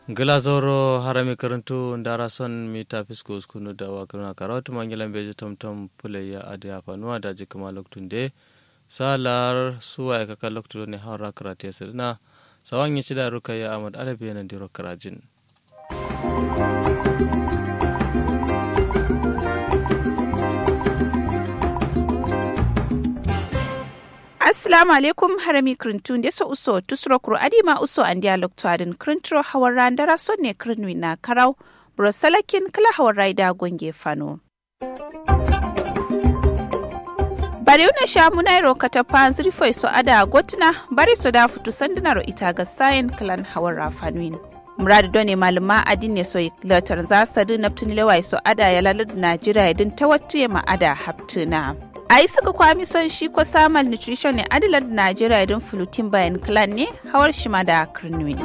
Glazoro harami karantu ndara son mita fiskus kunu da wakuna karatu mangilan beji tomtom puleya adi afanuwa da jikama loktunde salar suwa ya kaka loktu ne haura karate sirna sawan yi shida rukaya Ahmad Alabi yana diro karajin. Assalamu alaikum harami krintun deso uso tusro kuro adima uso an dialog tuadin krintro hawarra ndara sonne krinwi na karau brosalakin kala hawarra da gonge fano. Bari una sha munairo katapa zrifoi so ada gotna bari so da futu sandinaro ita ga sayin kalan hawarra fanwin. Muradu done maluma adine so latar za sadu naptun lewai so ada ya lalad Najeriya din tawattu ma ada haptuna. A yi suka kwami son shi ko samun nutrition ne adilar Najeriya don fulutin bayan clan ne hawar shima da Kirnwin.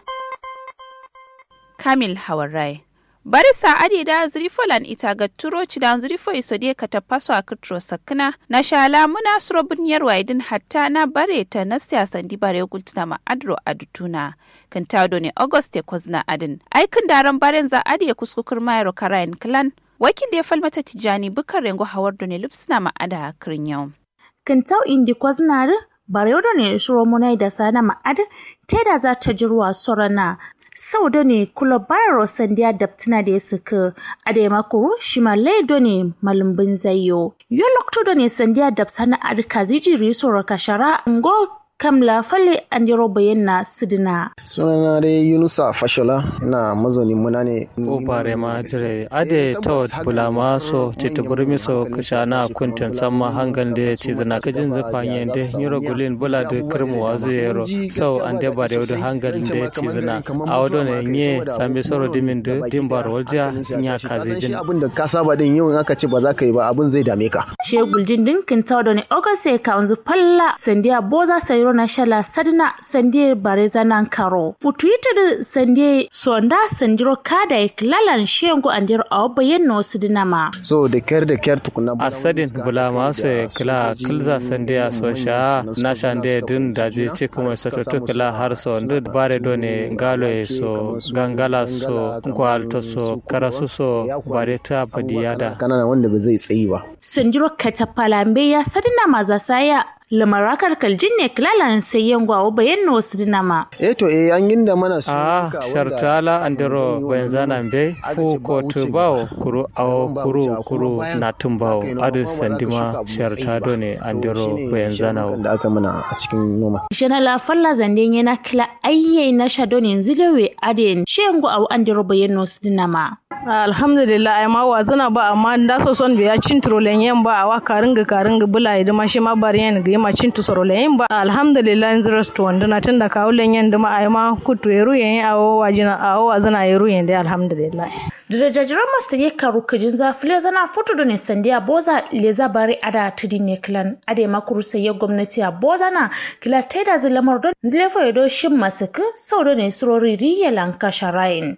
Kamil Hawarai Barisa adi da zirifolan ita ga turo ci da zirifo iso dai ka tafaso a kitro sakina na shala muna surobin yarwa idin hatta na bare ta na siyasan di bare gultuna ma adro adutuna kan tado ne Auguste Kozna adin aikin daren baren za adi ya kuskukur mayaro karayin clan wakil da ya falmata tijani bukar rengo hawar da ne lipsina ma'ada kirin yau. Kintau indi kwazinar barewa da ne shiro munai da sana ma'ada ta da za ta ji ruwa sorana sau da ne kula bayarwa sandiya daptina da ya suka a da ya makuru shi ma laido ne malumbin zayo. Yau lokto da ne sandiya dapsana adika zijiri soro kashara ngo kamla falle an yaro bayyana sidina. Sunana dai Yunusa Fashola na mazaunin muna ne. Ubare ma jire ade tawad bulama so cita burmi so kushana kuntin samma hangan da ci zana kajin zafanye da yaro gulin bula da kirmuwa zero sau an da bare da hangan da ci zana a wado ne nye sami soro dimin da dimbar walja nya kazijin. Abin da ka saba din yau aka ce ba za ka yi ba abin zai dame ka. Shegul jindin kintaw da ne ogase kaunzu palla sandiya boza sai na shala sadna sandie bareza nan karo futuita sandie sonda sandiro kada iklalan shengo andiro awbayen no sidina ma so da kyar tukuna asadin bulama so kla kilza sandia so sha na shande din daji cikuma so to kla har so ndu bare done ngalo so gangala so gwalto so karasu so bareta padiyada kana wanda ba zai tsayi ba sandiro katapalambe ya sadina maza saya lamarakar kaljin ne kilalan sai yangwa bayan no sidinama to an ginda mana su shartala andero bayan zana be fu ko tubawo kuru awo kuru na tumbawo adu sandima sharta do ne andero bayan zana da aka mana a cikin noma shana la falla zanden yana kila ayye na shado ne zilewe aden shengo awo andero bayan no sidinama alhamdulillah ai ma wazana ba amma da so son biya cin trolen yan ba awa karinga bula idan ma shi ma bariyan ga ma cin tusorolen ba alhamdulillah in zira to wanda na tunda kawo lenyen da ma ai ma kutu yeru yen awo wajina awo wazana yeru yen dai alhamdulillah da jajiran masu ye karu kujin zafile zana foto da ne sandiya boza leza bari ada tudi ne klan ade makuru sai gwamnati a boza na kila taida zilamar don zilefo yedo shin masuku sau da ne surori riye lanka sharayin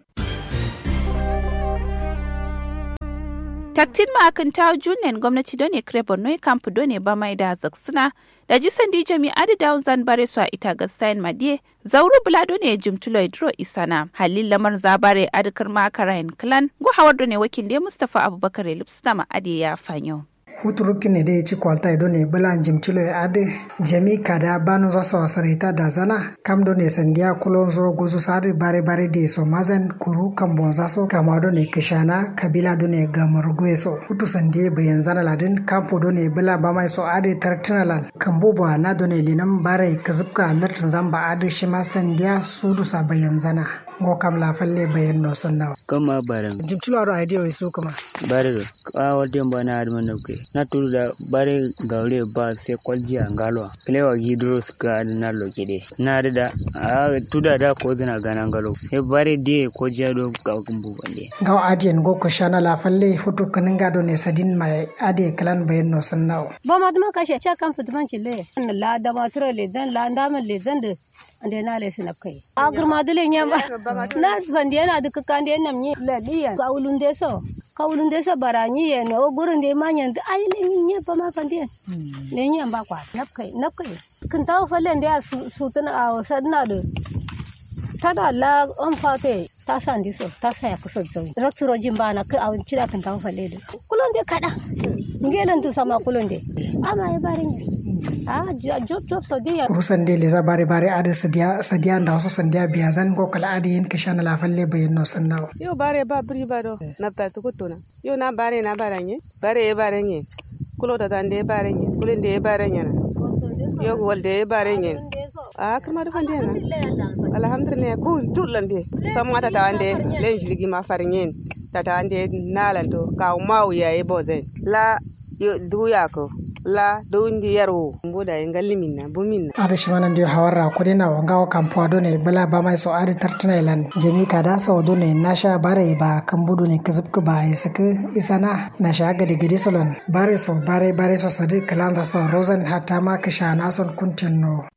Taktin ma'akan ta junen gwamnati done kire Borno kampu done ba mai da zaksuna da jisan di jami'a da dawun zan bare su a ita ga sayin madiye zauru bula done jimtulo idro isana halin lamar zabare adikar makarayin clan guhawar done wakil da Mustapha Abubakar Lipsna ma ade ya fanyo. Huturukin ne da ya ci kwalta ido ne bulan jimtilo ya ade jami kada banu zasa wasarita da zana kam do ne sandiya kulon zoro gozu sari bare da so mazan kuru kan bonza so kama do ne kishana kabila do ne gamargo so hutu sandiya bayan zana ladin kampo do ne bula ba mai so ade tartinalan kan bubuwa na do ne linan bare kazubka alertin zamba ade shi ma sandiya sudu sa bayan zana ngo kam la falle bayan no sannawa kama baran jimtilo aro idea wai so kuma bare ka wadde bana adman nauke na turu da bare gaure ba sai kwalji angalo plewa gidro suka na lokede na da tuda da ko zina ganan galo e bare die ko jado ga kumbu bande gaw adien go ko shana la falle hutu kanin gado ne sadin mai ade kalan bayan no sannawa ba ma duma kashe cha kan fitman chille la da matro le zan la ndaman le zan da ande na le sinap kai agurma dile nyamba na fandiya na duka kande namni ladiya kaulun de so barani ye no gurun de manyan da ai le nyi ba ma fandiya le nyamba kwa nap kai kin taw falen da su tana a sadna da tada la on fate ta sa ndi so ta sa ya kuso zawi rakturo jimba na ka awun cida kan tan falle da kulon de kada ngelan tu sama kulon de ama ya barin job to dia kurusan de le za bare ada sadiya da wasu sandiya biya zan go kala adi yin kishana la falle bayin no sannawa yo bare ba bri ba do na ta to kutuna yo na bare baranye barenye kulo da dande barenye kulin de barenye na yo walde barenye kuma da fande na alhamdulillah ku tulande samma ta ande len jilgi ma farenye ta ande nalando ka mawu yayi bozen la yo duya ko la dundi yaro mboda ngaliminna buminna ada shimana ndio hawara kudena wangawa kampo done bala ba mai so ada tartana ilan jemi kada so done nasha bare ba kambudu ne kazubka ba yasaka isana nasha gade gade salon bare so sadi kalanda so rosen hatta ma kisha nason kuntinno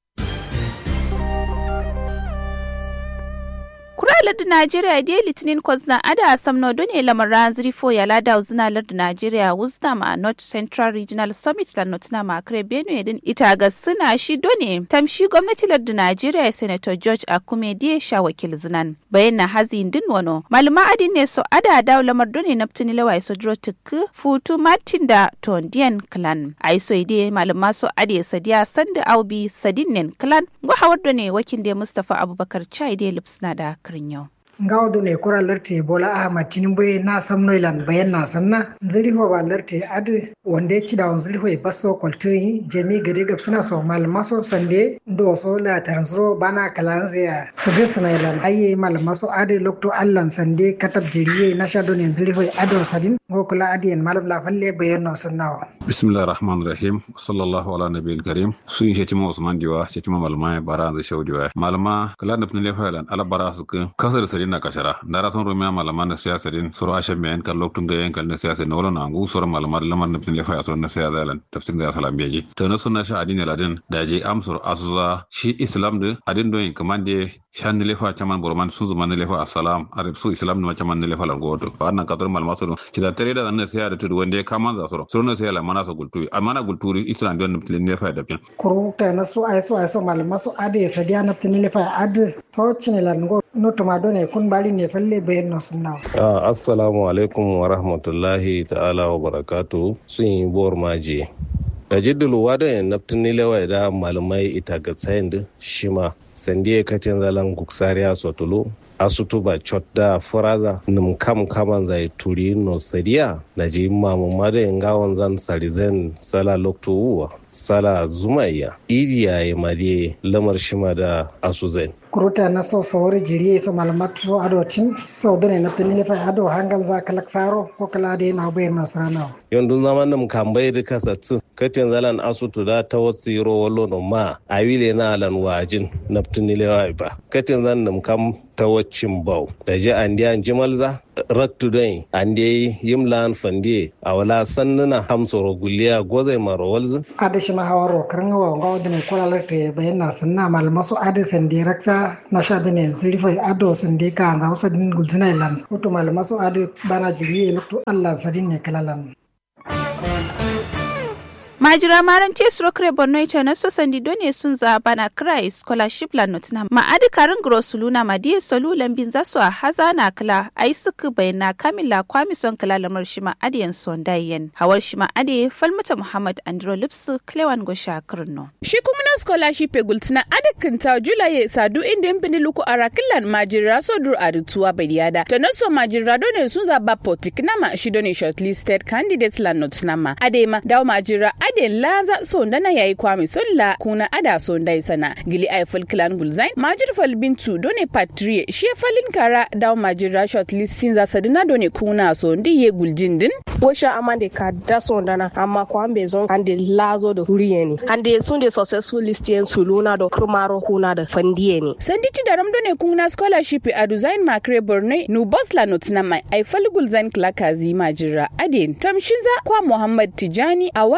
lardin Najeriya dai litinin kwazna ada samno done lamaran zrifo ya lada uzna lardin Najeriya wuzna ma North Central Regional Summit la notna ma kre Benue din ita ga suna shi done tamshi gwamnati lardin Najeriya Senator George Akume die sha wakil zinan bayan na hazin din wono maluma adin ne so ada da lamar done naftini lawai so dro tuk futu Martin da Tondian clan ai so ide maluma so ade sadiya sanda aubi sadinen clan go hawar done wakil de Mustafa Abubakar Chai de lipsna da kirin ngawdo ne kura larte Bola Ahmad Tinubu na samnoilan bayan na sanna zuriho ba larte ad wonde ci da zuriho e basso koltoi jemi gade gab suna so malmaso sande do so la tarzro bana kalanzia suggestion ilan ayi malmaso ad lokto allan sande katab jiriye na shado ne zuriho ado sadin gokula adiyen malam la falle bayan no sannawa bismillahir rahmanir rahim sallallahu ala nabiyil karim sun shetima Usman Diwa shetima malma baranza shaudiwa malma kala nafin lefalan ala barasu kasar na kashara dara son rumiya malaman na siyasa din suru ashe men kan loktun ga yankan na siyasa na wala angu suru malaman lamar na tin lefa son na siyasa lan tafsir da salam biye to na sunna sha adin ladin da je amsur asuza shi islam de adin doyin kamande shan lefa chaman borman sun zuma na lefa assalam arab su islam na chaman na lefa lan goto wannan kadar malama su ci da tare da nan siyasa da wanda ya kama za suru na siyasa mana su gulturi amana gulturi islam don na lefa da bin kuru ta na su aiso malama su ade sadiya na tin lefa ad to cinilan go notuma done kun bari ne falle bayan no sunna assalamu alaikum wa rahmatullahi ta'ala wa barakatuh sun yi bor maji da jiddulu wada ya naftin lewa da malamai ita ga tsayin da shima sandiye kacin zalan guksariya sotulu asutu ba chodda furaza num kam kaman zai turi no sadiya naji mamu made ngawon zan sarizen sala lokto uwa sala zumaiya idiya ya made lamar shima da asuzen kuruta na so sawari jiriye so malamat so adotin so done na tani lefa ado hangal za kalak saro ko kala de na bayin nasrana yondun zaman nam kambai da kasatsu katin zalan asutu da ta wasiro wallo no ma awile na alan wajin naftini lewa ba katin zan nam kam tawaccin bau da ji an diyan jimalza raktu dai an dai yimlan fande a wala sannuna hamsoro gulliya gozai maro walzu adashi ma hawaro karngawa ngawde ne kolalarte bayanna sanna malmaso adisen direkta na shadene zirfai ado sande ka za usa din gulzina ilan hutu malmaso ade bana jiri lokto Allah sadin ne kalalan Majira maran tesro kre Borno ita na so sandi done sun za bana krai scholarship la notna ma adi karin grosuluna ma die solu lambin za su a hazana kala ai suku bayna kamila kwami son kala lamar shima adiyan son dayen hawar shima adi falmata Muhammad Andro Lipsu Klewan go shakrno shi kuma na scholarship e gultina adakin ta Julai sadu inda mbini luku arakilan majira so dur adutuwa bayada to na so majira done sun za ba potikna ma shi done shortlisted candidates la notna ma adema dawo majira aden laza sondana yayi kwami solla kuna ada sondai sana gili Eiffel clan gulzain majir fal bintu done patrie she falin kara daw majira shortlisting za sadina done kuna sondi ye guljindin wosha amande ka da sondana amma kwambe zon ande lazo da huriyeni ande sunde successful listien suluna do krumaro kuna da fandieni sanditi daram done kuna scholarship a design makre borne nu bosla notna mai Eiffel gulzain klakazi majira aden tamshinza kwa Muhammad Tijani awajiye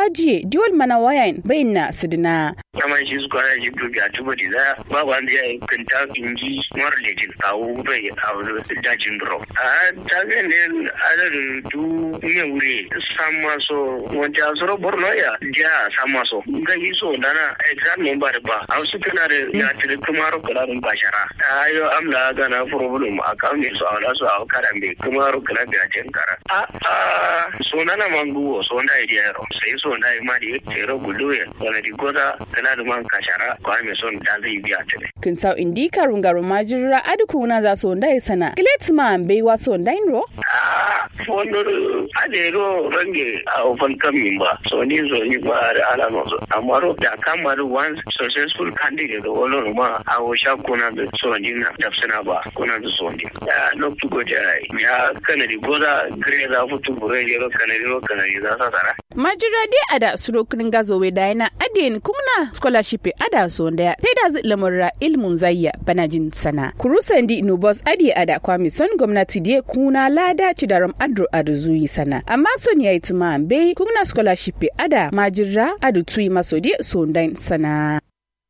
diwol mana wayan bayyana sidina kama shi su kwana shi dubi a tuba da ba wanda ya yi kanta inji mara lejin kawo bai a wani dajin duro a tafiyan ne adadin du ne wuri sama so wanda a tsoro borno ya ja sama so ga yi so dana examen ba da ba a wasu kana da ya tiri kumaro kularin bashara a yau amla gana problem a kawai su a wala su a karan bai kumaro kularin da jen kara a so nana manguwa so na yi yaro sai so na yi ma da ya tero guduwe wani di goda kana da man kashara kwa mai son da zai biya ta ne kintau indika rungaro majira adukuna za so ndai sana kiletma bai wa so ndai ro fondo adero range a ofan kamin ba so ni zo ni ba da alama so amma ro da kamar one successful candidate da wani ma a washa kuna da so ni na tafsina ba kuna da so ni ya no to go ya kana di goda gre za futu bure yero kana za sa tara majira dai ada surokin gazowe da yana adin kuma scholarship ada so ndaya sai da lamurra ilmun zayya banajin sana kurusandi nubos adi ada kwami son gwamnati die kuna lada cidaram adro aduzuyi sana amma son yayi tuma be kuma scholarship ada majira adu tui masodi so ndain sana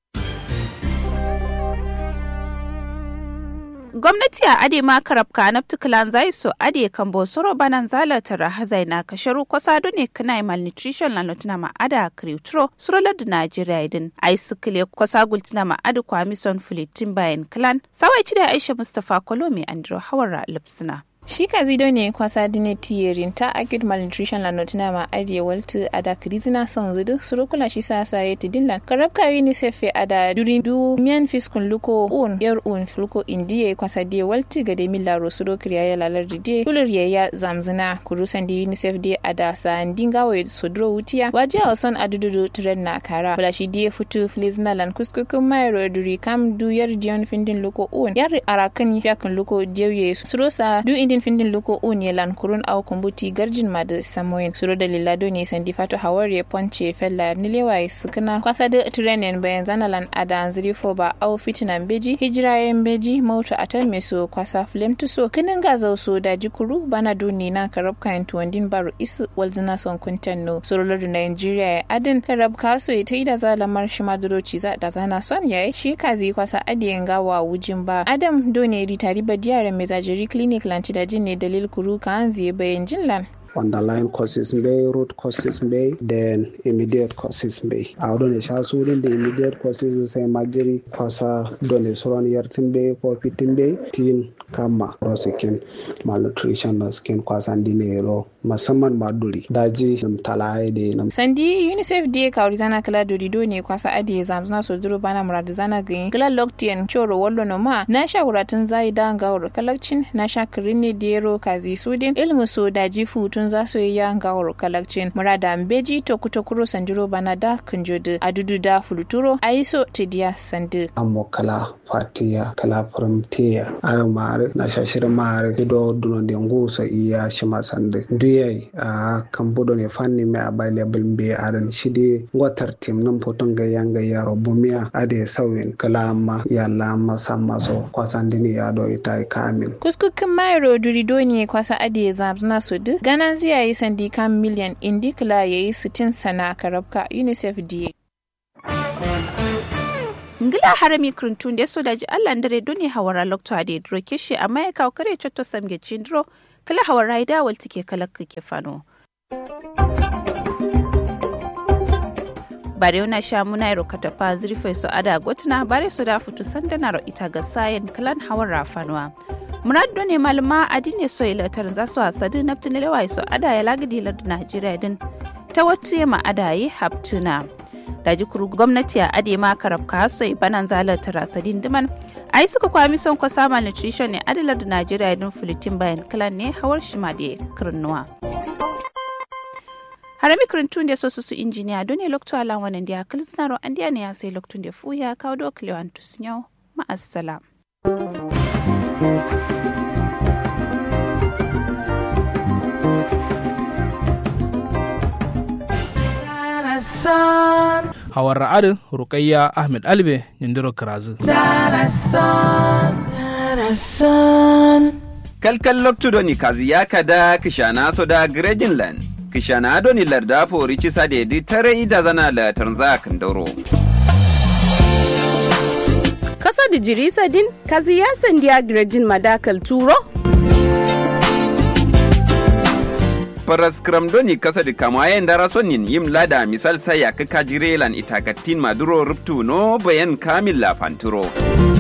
gwamnati a ade ma karabka na tukulan zai so ade kan bosoro banan zalatar hazai na kasharu kwasa ne kana malnutrition la notina ma ada kriutro surola da Najeriya idin ai sukule kwasa gultina ma adu kwamison fulitin bayan clan sawai ci da Aisha Mustafa Kolomi Andro Hawara Lipsina shi kazido ne kwasa dine tiyerin ta acute malnutrition la notina ma adiye waltu ada krizina son zudu surukula shi sasa yeti dinlan karabka UNICEF ada duri du mian fiskun luko un yar un luko indiye kwasa die waltu gade milaro suro kriya ya lalar dide kulur ya zamzina kurusan di UNICEF die ada sa ndinga wa sodro wutia waje oson adudu tren na kara bula shi die futu flizna lan kuskukun mayro duri kam du yar dion findin luko un yar arakan yakun luko diye surosa du indi findin luko unye lan kurun au kumbuti garjin ma da samoyin suro dalila do ne sandi fato hawari ponche fella nilewa sukuna kwasa da trenen bayan zanalan adan zirifo ba au fitinan beji hijrayen beji mauta atan meso kwasa flem tuso kinin gaza so da jikuru bana duni na karabka en tuwandin baro isu walzina son kuntanno suro lodu Nigeria adin karabka so ita ida zalamar shimaduroci za da zana son yayi shi kazi kwasa adiyen gawa wujin ba adam do ne ritari badiyar mezajiri clinic lanci da ne dalil kuru kan zai bayan jinlan underlying causes may root causes may then immediate causes may a don sha su din da immediate causes sai magiri kwasa don soron yartin bay ko fitin bay tin kama rosikin malnutrition na skin kwasan dinero musamman maduri daji nam talaye de nam sandi UNICEF die kaurizana kala dorido ne kwasa adi zamzna so duro bana muradizana gin kala loktien choro wallo no ma na sha wuratun zai da gawar kalakcin na sha kirinne dero kazi sudin ilmu so daji futun za so ya gawar kalakcin murada mbeji to kutokuro sandiro bana da kunjodu adudu da fuluturo aiso tidiya sandi ammo kala fatiya kala framtiya ayo mare na shashirin mare do duno de nguso iya shima sande duyai a kambudo ne fanni me available be aran shide ngotar tim nan poton ga yanga yaro bumiya ade sawin kala amma yalla masamma so kwasandini ya do ita kamin kuskukin mayro durido ne kwasa ade zamzna sudu ganan ziya yi sandi kan million indikla yayi 60 sana karabka UNICEF die ngila harami kruntun da so daji Allah ndare doni hawara lokto ade dro kishi amma ya kawo kare chotto samge chindro kala hawara ida waltike kala kike fano bare una sha muna ro katapa zirfe so ada gotna bare so da futu sandana ro ita ga sayen kalan hawara fanwa murad doni malama adine so ilatar za su hasadi naftine lewai so ada ya lagidi lad Najeriya din ta wacce ma adayi haptuna daji kuru gwamnati a ade ma karabka so banan zalata rasadin diman ai suka kwami son kwasa malnutrition ne adalar da Najeriya din Filitin bayan klan ne hawar shi ma da kirnuwa harami kirntun da so su injiniya don ne lokto alan wannan da kalsnaro andiya ne ya sai loktun da fuya kawo do klewan tusnyo ma assalam hawar ra'adin Rukayya Ahmed Albe Nindiro Karazu kalkal loktu doni kazi ya kada kishana so da Grejinland kishana doni larda fori cisa da di tare ida zana la tanza kandoro kasa da jirisa din kazi ya sandiya grejin madakal turo paras kramdoni kasa da kamayen dara sonin yim lada misal sai ya kaka jirelan itakatin maduro ruptu no bayan kamil la fanturo